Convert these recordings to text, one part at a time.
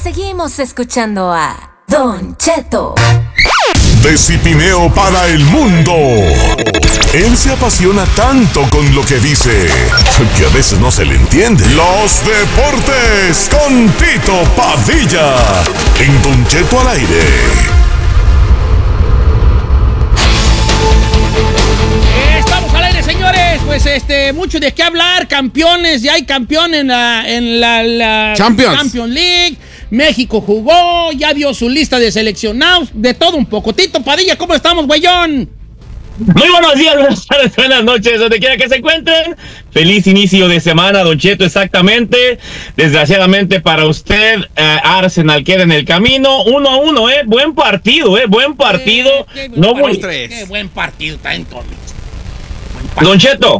Seguimos escuchando a Don Cheto. De Cipineo para el mundo. Él se apasiona tanto con lo que dice que a veces no se le entiende. Los deportes con Tito Padilla en Don Cheto al aire. Estamos al aire, señores. Pues mucho de qué hablar. Campeones, ya hay campeón en la Champions League. México jugó, ya dio su lista de seleccionados, de todo un poco. Tito Padilla, ¿cómo estamos, güeyón? Muy buenos días, buenas tardes, buenas noches, donde quiera que se encuentren. Feliz inicio de semana, Don Cheto, exactamente. Desgraciadamente para usted, Arsenal queda en el camino. 1-1, buen partido, buen partido. Qué buen partido, está en todo. Don Cheto,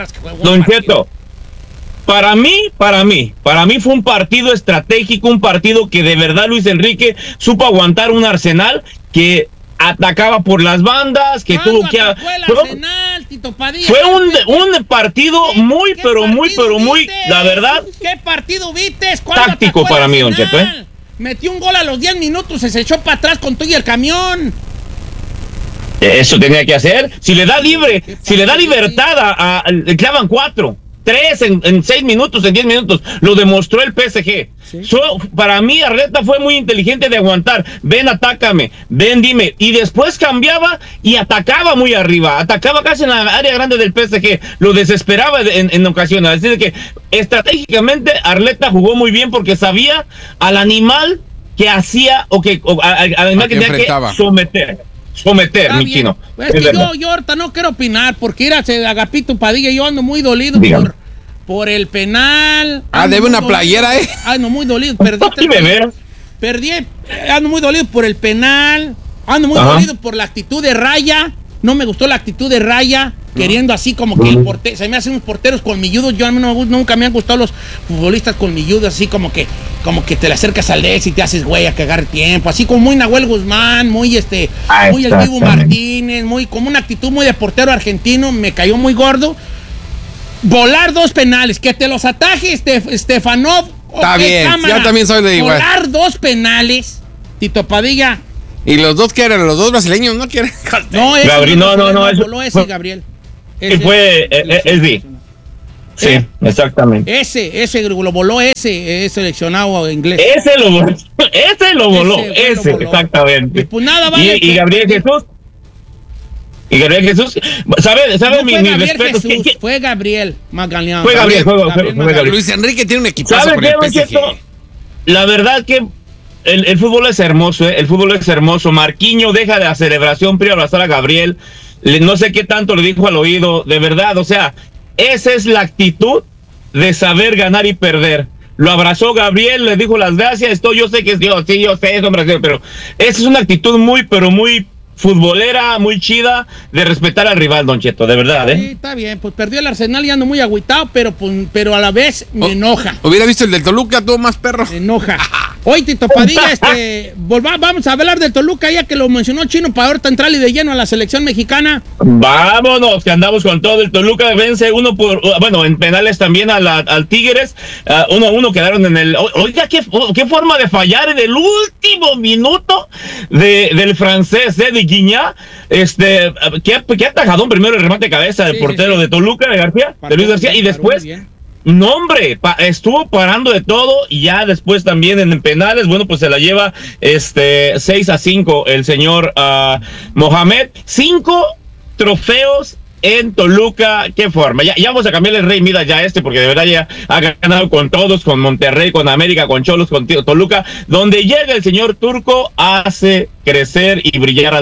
Para mí fue un partido estratégico, un partido que de verdad Luis Enrique supo aguantar un Arsenal que atacaba por las bandas, que tuvo que... Fue un partido muy, pero muy, la verdad... ¿Qué partido viste? Táctico para mí, Don Cheto, Metió un gol a los 10 minutos, se echó para atrás con todo y el camión. Eso tenía que hacer. Si le da libertad le clavan 4. 3 en 6 minutos, en 10 minutos. Lo demostró el PSG. ¿Sí? Para mí, Arteta fue muy inteligente de aguantar. Ven, atácame. Ven, dime. Y después cambiaba y atacaba muy arriba. Atacaba casi en la área grande del PSG. Lo desesperaba en ocasiones. Es decir, que estratégicamente Arteta jugó muy bien porque sabía al animal que hacía al animal que tenía que someter, mi chino. Pues es que yo ahorita no quiero opinar porque Agapito Padilla, yo ando muy dolido por el penal. Debe una playera, Ando muy dolido, ando muy dolido por el penal, ando muy dolido por la actitud de Raya. No me gustó la actitud de Raya, queriendo así como que el portero, se me hacen unos porteros colmilludos. Yo a mí nunca me han gustado los futbolistas colmilludos, así como que te le acercas al ex y te haces güey a cagar tiempo, así como muy Nahuel Guzmán, muy el Dibu Martínez, muy como una actitud muy de portero argentino, me cayó muy gordo. Volar 2 penales, que te los ataje Stefanov. Está bien, cámara. Yo también soy de igual. Volar 2 penales, Tito Padilla. ¿Y los dos qué eran? ¿Los dos brasileños no quieren? No, Gabriel, no. Voló ese, Gabriel. Fue Sí, exactamente. Ese lo voló ese seleccionado inglés. Ese lo voló, exactamente. Pues nada, vale. Y Gabriel Jesús. ¿Sabe no mi respeto? Fue Gabriel Magallán. Fue Gabriel. Luis Enrique tiene un equipazo con el PSG. La verdad que el fútbol es hermoso, el fútbol es hermoso. Marquinhos deja de la celebración para abrazar a Gabriel. No sé qué tanto le dijo al oído, de verdad, o sea, esa es la actitud de saber ganar y perder. Lo abrazó Gabriel, le dijo las gracias, yo sé que es Dios, sí, yo sé, es hombre, pero esa es una actitud muy, pero muy futbolera, muy chida, de respetar al rival, Don Cheto, de verdad, Sí, está bien, pues perdió el Arsenal y ando muy agüitado, pero a la vez me enoja. Hubiera visto el del Toluca, tuvo más perro. Me enoja. Hoy, Tito Padilla, vamos a hablar del Toluca, ya que lo mencionó Chino, para ahorita entrarle de lleno a la selección mexicana. Vámonos, que andamos con todo. El Toluca vence en penales también al Tigres. 1-1 quedaron en el... Oiga, qué forma de fallar en el último minuto del francés, de Guiñá. Qué atajadón primero el remate de cabeza del portero de Toluca, de Luis García, y después... No, hombre, estuvo parando de todo y ya después también en penales, pues se la lleva 6-5 el señor Mohamed. 5 trofeos en Toluca, qué forma. Ya vamos a cambiarle el Rey Midas porque de verdad ya ha ganado con todos, con Monterrey, con América, con Cholos, con Toluca. Donde llega el señor Turco, hace crecer y brillar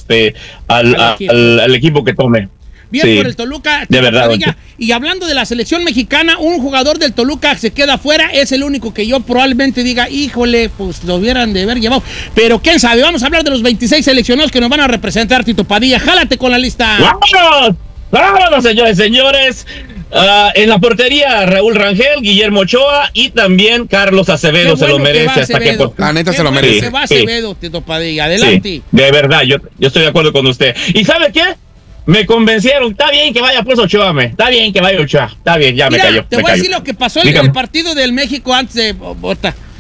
al equipo que tome. Bien por el Toluca. De verdad. Y hablando de la selección mexicana, un jugador del Toluca se queda fuera. Es el único que yo probablemente diga, híjole, pues lo hubieran de haber llevado. Pero quién sabe, vamos a hablar de los 26 seleccionados que nos van a representar, Tito Padilla. Jálate con la lista. ¡Vámonos, señores! En la portería, Raúl Rangel, Guillermo Ochoa y también Carlos Acevedo. Se lo merece. La neta se lo merece. Se va Acevedo, Tito Padilla. Adelante. Sí, de verdad, yo estoy de acuerdo con usted. ¿Y sabe qué? Me convencieron, está bien que vaya pues Ochoa, está bien que vaya Ochoa, está bien, ya. Mira, me cayó. Te voy a decir lo que pasó en el partido del México antes de...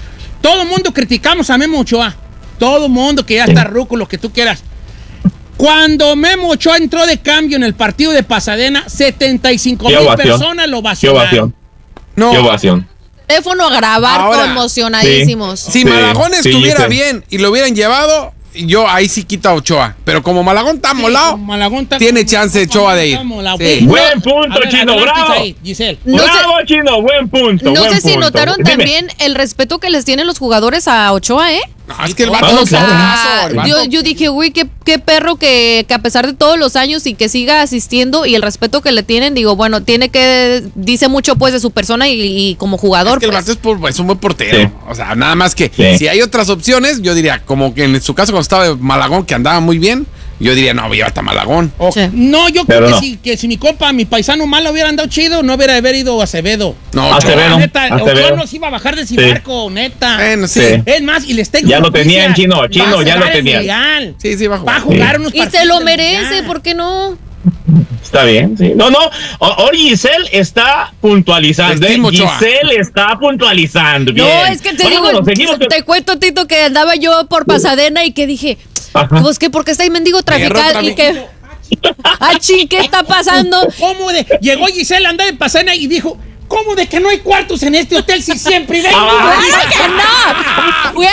todo el mundo criticamos a Memo Ochoa. Todo el mundo que ya está ruco, lo que tú quieras. Cuando Memo Ochoa entró de cambio en el partido de Pasadena, 75,000 personas lo vacionaron. No. Qué ovación. Teléfono a grabar, Ahora, conmocionadísimos. Si Malagón estuviera sí. bien y lo hubieran llevado, yo ahí sí quito a Ochoa. Pero como Malagón está molado, tiene chance Ochoa de ir. Sí. Buen punto, Chino, bravo. Giselle. Bravo, Chino, buen punto. No buen sé si punto. notaron Dime. también el respeto que les tienen los jugadores a Ochoa, ¿eh? No, es que el vato Vamos, es claro. buenazo, el vato. Yo dije, uy, qué perro que a pesar de todos los años y que siga asistiendo y el respeto que le tienen, digo, bueno, dice mucho pues de su persona y como jugador. Es que el pues. vato es un buen portero. Sí. O sea, nada más que Sí. si hay otras opciones, yo diría, como que en su caso cuando estaba de Malagón, que andaba muy bien, yo diría, no, llévate a Malagón. Sí. No, yo Pero creo no. que si mi compa, mi paisano malo hubiera andado chido, no hubiera haber ido a Acevedo. No, Acevedo. Ochoa. Neta, Acevedo. Ochoa nos iba a bajar de su Sí. barco, neta. Bueno, sí. Sí. Es más, y les tengo Ya lo noticias. tenían, Chino, Va a ya lo jugar el tenían. Mundial. Sí, va a Va a jugar. jugar unos Y partidos se lo del merece, Mundial. ¿por qué no? Está bien, sí. No, Ori Giselle está puntualizando. Estimo Ochoa. Giselle está puntualizando. Bien. No, es que te Vámonos, seguimos. te cuento, Tito, que andaba yo por Pasadena y que dije, Ajá. pues que porque está ahí mendigo trafical otra y vez. que... ¿Qué está pasando? ¿Cómo de? Llegó Giselle, andaba en Pasadena y dijo, ¿cómo de que no hay cuartos en este hotel si siempre vengo? ¡Claro que no! Fui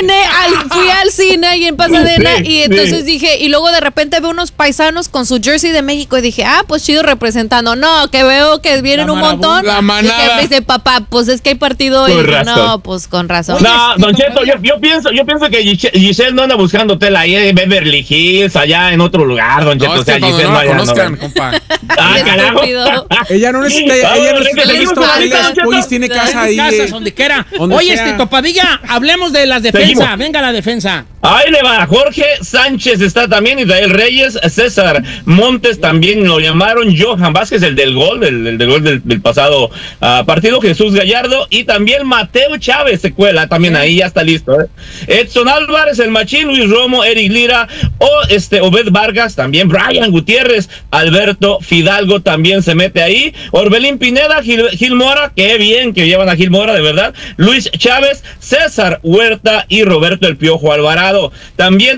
al cine ahí en Pasadena Sí, y entonces sí. dije, y luego de repente veo unos paisanos con su jersey de México y dije, pues chido representando. No, que veo que vienen La un marabunta. montón. La Y manada. que me dice, papá, pues es que hay partido y Con dije, razón. no, pues con razón. Oye, No, Don Cheto, yo pienso que Giselle no anda buscando hotel ahí en Beverly Hills, allá en otro lugar, Don Cheto. No, es que cuando no la conozcan, compa. Ah, carajo. Estúpido. Ella no necesita, ella no necesita seguimos esto, con hoteles, Don Cheto. pues tiene casa ahí. Casas, donde quiera. Donde Oye, sea. Topadilla, hablemos de las defensas. Seguimos. Venga la defensa. Ahí le va, Jorge Sánchez está también, Israel Reyes, César Montes también lo llamaron, Johan Vázquez, el del gol, el del gol del pasado partido, Jesús Gallardo y también Mateo Chávez se cuela también ahí, ya está listo. Edson Álvarez, el Machín, Luis Romo, Eric Lira, Obed Vargas, también Brian Gutiérrez, Alberto Fidalgo también se mete ahí, Orbelín Pineda, Gil Mora, qué bien que llevan a Gil Mora, de verdad, Luis Chávez, César Huerta y Roberto El Piojo Alvarado. También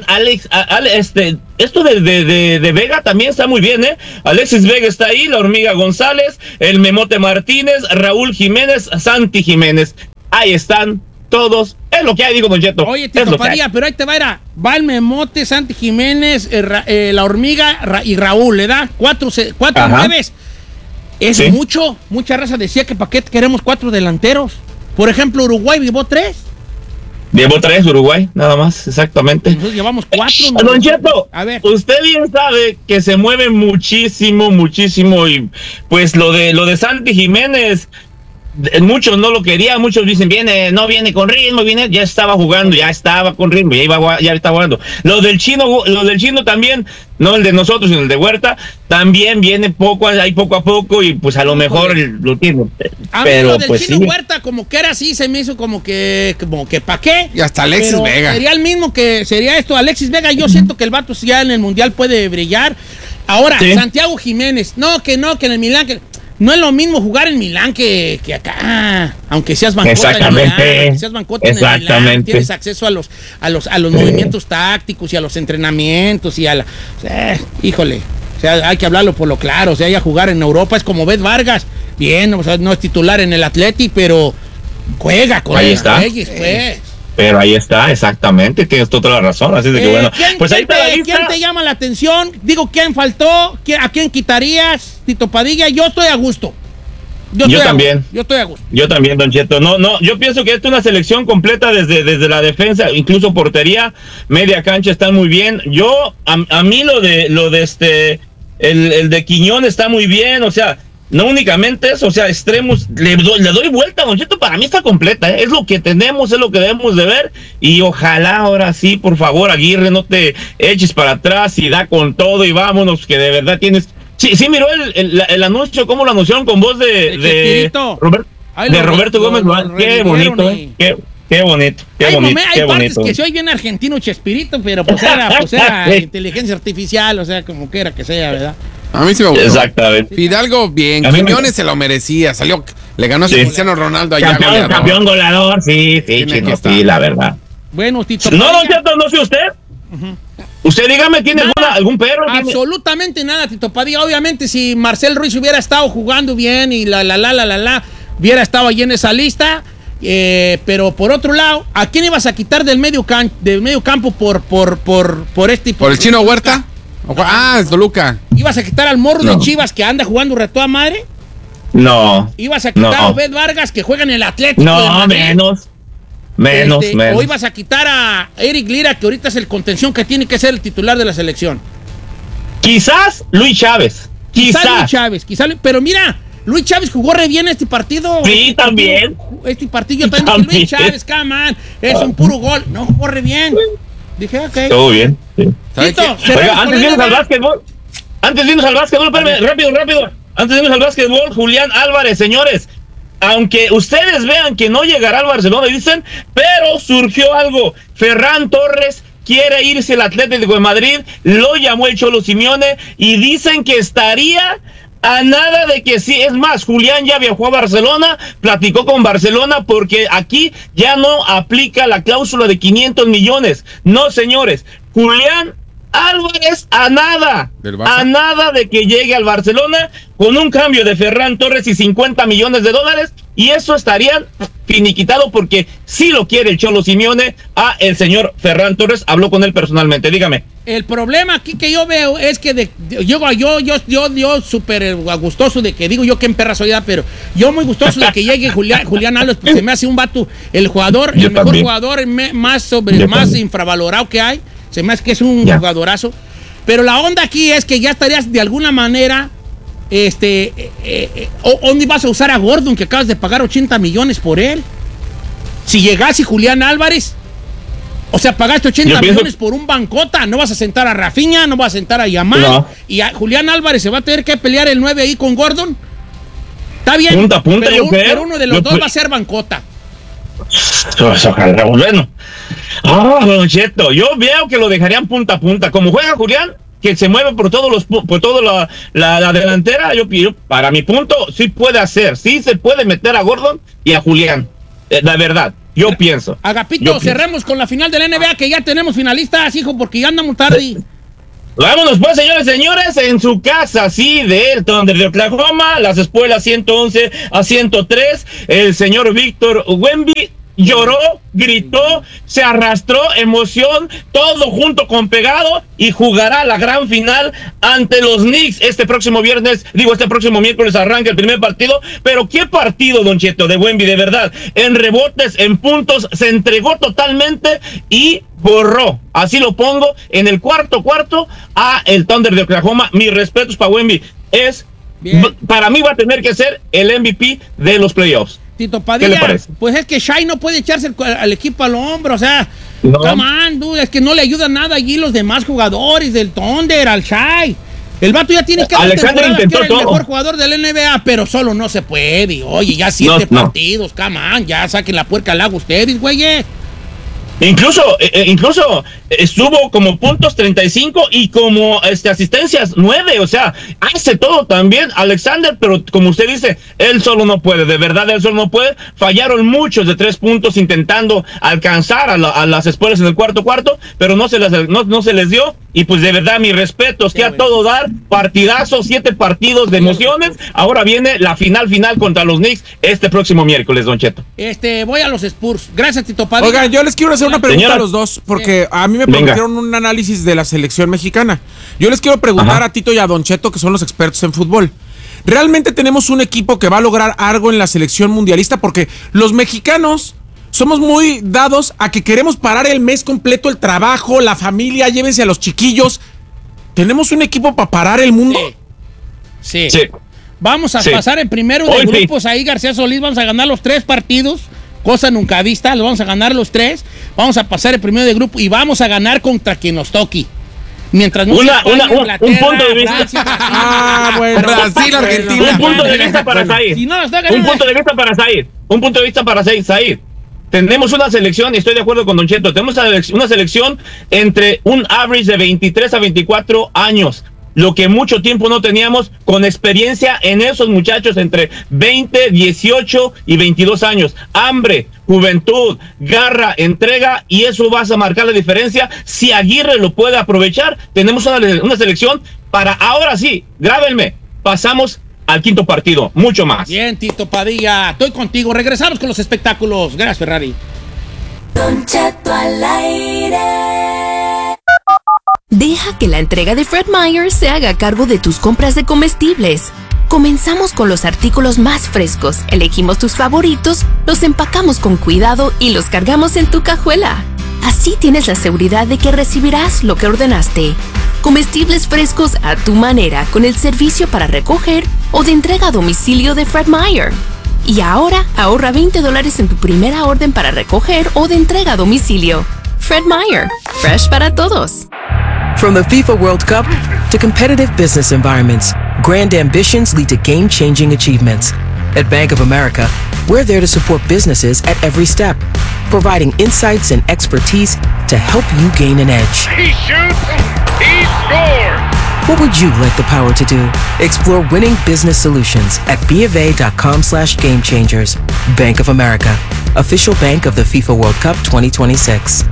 esto de Vega también está muy bien, ¿eh? Alexis Vega está ahí, la Hormiga González, el Memote Martínez, Raúl Jiménez, Santi Jiménez. Ahí están todos. Es lo que hay, digo, Don Cheto. Oye, es Tito lo que hay. Padilla, pero ahí te va el Memote, Santi Jiménez, la Hormiga y Raúl, ¿le da? Cuatro Ajá. nueves. Es Sí. mucho. Mucha raza decía que para qué queremos 4 delanteros. Por ejemplo, Uruguay llevó 3. Llevo 3 Uruguay, nada más, exactamente. Nosotros llevamos 4. Don Cheto, A ver. usted bien sabe que se mueve muchísimo y pues lo de Santi Jiménez, muchos no lo querían, muchos dicen no viene con ritmo, ya estaba jugando, ya estaba con ritmo, ya estaba jugando. Lo del chino también, no el de nosotros, sino el de Huerta, también viene poco a poco y pues a lo mejor lo tiene. A mí Pero lo del pues Chino sí. Huerta como que era así, se me hizo como que ¿para qué? Y hasta Alexis Pero Vega. sería el mismo que sería esto, Alexis Vega, yo siento que el vato ya en el Mundial puede brillar. Ahora, Sí. Santiago Jiménez, que en el Milán, no es lo mismo jugar en Milán que acá, aunque seas bancota Exactamente. en Milán, aunque seas bancota en el Milán, Exactamente. tienes acceso a los movimientos tácticos y a los entrenamientos y híjole, o sea, hay que hablarlo por lo claro, o sea, ir a jugar en Europa es como Obed Vargas, bien, o sea, no es titular en el Athletic, pero juega con Ahí los está. Reyes, pues. Pero ahí está, exactamente, tienes toda la razón, así de que bueno. Pues ahí está la lista. ¿Quién te llama la atención? Digo, ¿quién faltó? ¿A quién quitarías? Tito Padilla, yo estoy a gusto. Yo también. Yo estoy a gusto. Yo también, Don Cheto. No, yo pienso que esta es una selección completa desde la defensa, incluso portería, media cancha están muy bien. A mí el de Quiñón está muy bien, o sea, no únicamente eso, o sea, extremos, le doy vuelta, Don Cheto, para mí está completa, ¿eh? Es lo que tenemos, es lo que debemos de ver, y ojalá ahora sí, por favor, Aguirre, no te eches para atrás y da con todo y vámonos, que de verdad tienes... Sí, miró el anuncio, cómo lo anunciaron con voz de Chespirito. Roberto Gómez. Qué bonito, qué bonito, qué Hay bonito. partes que se oye bien argentino Chespirito, pero pues era inteligencia artificial, o sea, como quiera que sea, ¿verdad? A mí sí me gustó. Exactamente. Fidalgo bien, A mí me- Quiñones se lo merecía, salió Le ganó a Cristiano Ronaldo allá. Campeón goleador, sí, Chino, sí, la verdad. Bueno, Tito. No, no sé usted. Usted dígame, ¿tiene algún perro? Absolutamente nada, Tito Padilla. Obviamente, si Marcel Ruiz hubiera estado jugando bien y hubiera estado allí en esa lista. Pero por otro lado, ¿a quién ibas a quitar del medio campo por este? ¿Por el Chino Huerta? El Toluca. ¿Ibas a quitar al morro de Chivas que anda jugando reto a madre? No. ¿Ibas a quitar a Obed Vargas que juega en el Atlético? No, menos. ¿O ibas a quitar a Eric Lira, que ahorita es el contención que tiene que ser el titular de la selección? Quizás Luis Chávez. Pero mira, Luis Chávez jugó re bien este partido. Sí, también. Este partido también. Luis Chávez, es un puro gol. No jugó re bien. Dije, ok. Todo bien. Sí. Tito, oiga, antes de irnos al básquetbol, espérame, rápido. Antes de irnos al básquetbol, Julián Álvarez, señores. Aunque ustedes vean que no llegará al Barcelona, dicen, pero surgió algo. Ferran Torres quiere irse al Atlético de Madrid, lo llamó el Cholo Simeone y dicen que estaría a nada de que sí. Es más, Julián ya viajó a Barcelona, platicó con Barcelona porque aquí ya no aplica la cláusula de 500 millones. No, señores, Julián Álvarez a nada de que llegue al Barcelona con un cambio de Ferran Torres y 50 millones de dólares, y eso estaría finiquitado porque sí lo quiere el Cholo Simeone a el señor Ferran Torres. Habló con él personalmente, dígame. El problema aquí que yo veo es que yo súper gustoso de que, digo yo que en perra soy, pero yo muy gustoso de que llegue Julián Álvarez, porque se me hace un vato, el mejor jugador más infravalorado que hay. Se me hace que es un jugadorazo. Pero la onda aquí es que ya estarías de alguna manera. ¿Dónde vas a usar a Gordon, que acabas de pagar 80 millones por él? Si llegase Julián Álvarez, o sea, pagaste 80 millones por un bancota. No vas a sentar a Rafinha, no vas a sentar a Yamal. No. Y a Julián Álvarez se va a tener que pelear el 9 ahí con Gordon. Está bien, pero uno de los dos va a ser bancota. Ojalá, bueno. Don Cheto, yo veo que lo dejarían punta a punta. Como juega Julián, que se mueve por toda la delantera, yo para mi punto, sí se puede meter a Gordon y a Julián. La verdad, yo pienso. Agapito, cerremos con la final de la NBA, que ya tenemos finalistas, hijo, porque ya andamos tarde. Vámonos pues, señores, en su casa, sí, del Thunder de Oklahoma, las espuelas 111-103, el señor Víctor Wemby lloró, gritó, se arrastró, emoción, todo junto con pegado, y jugará la gran final ante los Knicks este próximo miércoles arranca el primer partido. Pero qué partido, Don Cheto, de Wemby, de verdad, en rebotes, en puntos, se entregó totalmente y borró, así lo pongo, en el cuarto a el Thunder de Oklahoma. Mis respetos para Wemby, para mí va a tener que ser el MVP de los playoffs. Tito Padilla, pues es que Shai no puede echarse al equipo al hombro, o sea, dude, es que no le ayuda nada allí los demás jugadores del Thunder al Shai. El vato ya tiene que era el mejor jugador del NBA, pero solo no se puede. Oye, ya 7 partidos, ya saquen la puerca al agua ustedes, güey. Incluso estuvo como puntos 35 y como asistencias 9, o sea, hace todo también Alexander, pero como usted dice, él solo no puede, de verdad él solo no puede. Fallaron muchos de 3 puntos intentando alcanzar a las espuelas en el cuarto, pero no se les dio. Y pues de verdad, mis respetos, que a todo dar, partidazo, 7 partidos de emociones. Ahora viene la final contra los Knicks este próximo miércoles, Don Cheto. Voy a los Spurs. Gracias, Tito Padilla. Oigan, yo les quiero hacer una pregunta a los dos, porque a mí me prometieron un análisis de la selección mexicana. Yo les quiero preguntar a Tito y a Don Cheto, que son los expertos en fútbol. ¿Realmente tenemos un equipo que va a lograr algo en la selección mundialista? Porque los mexicanos somos muy dados a que queremos parar el mes completo el trabajo, la familia, llévense a los chiquillos. ¿Tenemos un equipo para parar el mundo? Sí. Vamos a pasar en primero de grupos ahí, García Solís, vamos a ganar los 3 partidos, cosa nunca vista, los vamos a ganar los 3, vamos a pasar el primero de grupo y vamos a ganar contra quien nos toque. Mientras no un punto de vista. Brasil, Argentina. Un punto de vista para Said. Un punto de vista para Said. Tenemos una selección, y estoy de acuerdo con Don Cheto, tenemos una selección entre un average de 23 a 24 años. lo que mucho tiempo no teníamos, con experiencia en esos muchachos entre 20, 18 y 22 años. Hambre, juventud, garra, entrega, y eso va a marcar la diferencia. Si Aguirre lo puede aprovechar, tenemos una selección para, ahora sí, grábenme, pasamos al quinto partido, mucho más. Bien, Tito Padilla, estoy contigo. Regresamos con los espectáculos. Gracias, Ferrari. Don Cheto al aire. Deja que la entrega de Fred Meyer se haga cargo de tus compras de comestibles. Comenzamos con los artículos más frescos, elegimos tus favoritos, los empacamos con cuidado y los cargamos en tu cajuela. Así tienes la seguridad de que recibirás lo que ordenaste. Comestibles frescos a tu manera con el servicio para recoger o de entrega a domicilio de Fred Meyer. Y ahora ahorra $20 en tu primera orden para recoger o de entrega a domicilio. Fred Meyer, fresh para todos. From the FIFA World Cup to competitive business environments, grand ambitions lead to game-changing achievements. At Bank of America, we're there to support businesses at every step, providing insights and expertise to help you gain an edge. He shoots, he scores! What would you like the power to do? Explore winning business solutions at BofA.com/gamechangers. Bank of America, official bank of the FIFA World Cup 2026.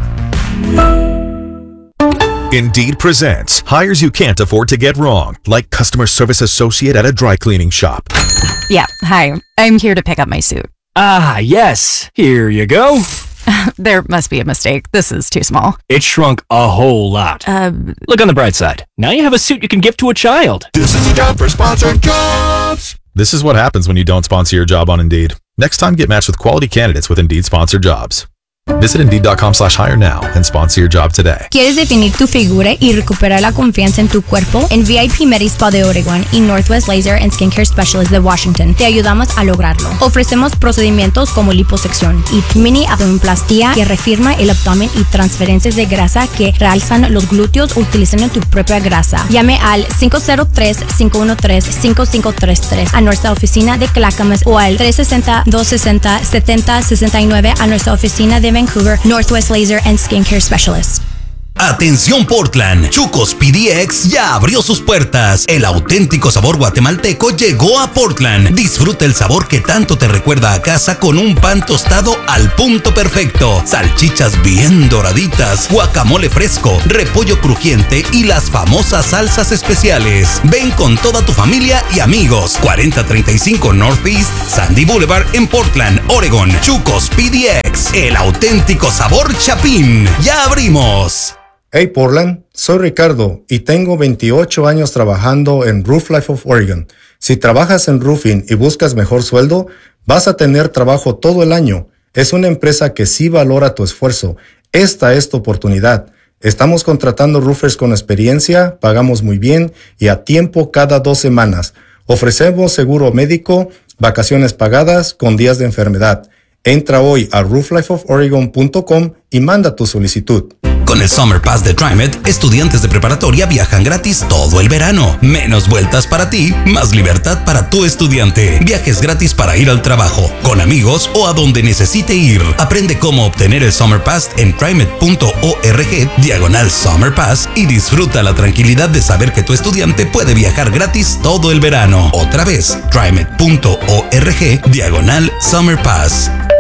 Indeed presents hires you can't afford to get wrong, like customer service associate at a dry cleaning shop. Yeah, hi. I'm here to pick up my suit. Ah, yes. Here you go. There must be a mistake. This is too small. It shrunk a whole lot. Look on the bright side. Now you have a suit you can give to a child. This is the job for sponsored jobs. This is what happens when you don't sponsor your job on Indeed. Next time, get matched with quality candidates with Indeed sponsored jobs. Visit Indeed.com/hire now and sponsor your job today. ¿Quieres definir tu figura y recuperar la confianza en tu cuerpo? En VIP Med Spa de Oregon y Northwest Laser and Skincare Specialist de Washington te ayudamos a lograrlo. Ofrecemos procedimientos como liposección y mini abdominoplastia que reafirma el abdomen y transferencias de grasa que realzan los glúteos utilizando tu propia grasa. Llame al 503-513-5533 a nuestra oficina de Clackamas o al 360-260-7069 a nuestra oficina de Vancouver, Northwest Laser and Skincare Specialist. Atención Portland, Chucos PDX ya abrió sus puertas. El auténtico sabor guatemalteco llegó a Portland. Disfruta el sabor que tanto te recuerda a casa con un pan tostado al punto perfecto, salchichas bien doraditas, guacamole fresco, repollo crujiente y las famosas salsas especiales. Ven con toda tu familia y amigos. 4035 Northeast Sandy Boulevard en Portland, Oregon. Chucos PDX, el auténtico sabor chapín. Ya abrimos. Hey Portland, soy Ricardo y tengo 28 años trabajando en Roof Life of Oregon. Si trabajas en roofing y buscas mejor sueldo, vas a tener trabajo todo el año. Es una empresa que sí valora tu esfuerzo. Esta es tu oportunidad. Estamos contratando roofers con experiencia, pagamos muy bien y a tiempo cada 2 semanas. Ofrecemos seguro médico, vacaciones pagadas con días de enfermedad. Entra hoy a rooflifeoforegon.com y manda tu solicitud. Con el Summer Pass de TriMet, estudiantes de preparatoria viajan gratis todo el verano. Menos vueltas para ti, más libertad para tu estudiante. Viajes gratis para ir al trabajo, con amigos o a donde necesite ir. Aprende cómo obtener el Summer Pass en TriMet.org/Summer Pass y disfruta la tranquilidad de saber que tu estudiante puede viajar gratis todo el verano. Otra vez, TriMet.org/Summer Pass.